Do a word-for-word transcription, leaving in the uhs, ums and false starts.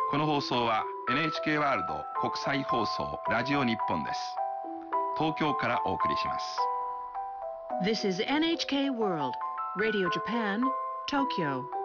この放送は エヌエイチケー ワールド国際放送ラジオ日本です。東京からお送りします。 This is エヌエイチケー World Radio Japan, Tokyo.